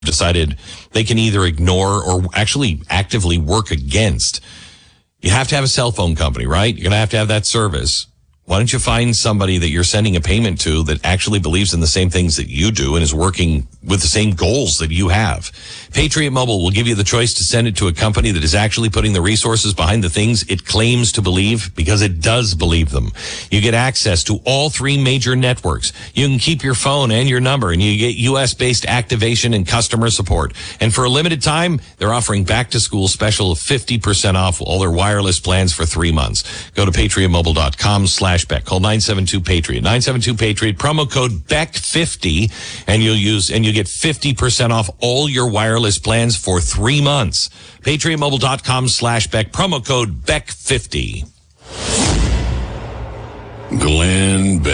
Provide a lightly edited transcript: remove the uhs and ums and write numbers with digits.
decided they can either ignore or actually actively work against. You have to have a cell phone company, right? You're going to have that service. Why don't you find somebody that you're sending a payment to that actually believes in the same things that you do and is working with the same goals that you have? Patriot Mobile will give you the choice to send it to a company that is actually putting the resources behind the things it claims to believe, because it does believe them. You get access to all 3 major networks. You can keep your phone and your number, and you get U.S.-based activation and customer support. And for a limited time, they're offering back-to-school special of 50% off all their wireless plans for 3 months. Go to patriotmobile.com/Beck. Call 972-PATRIOT. 972-PATRIOT. Promo code BECK50, and you get 50% off all your wireless plans for 3 months. patriotmobile.com/Beck. Promo code BECK50. Glenn Beck.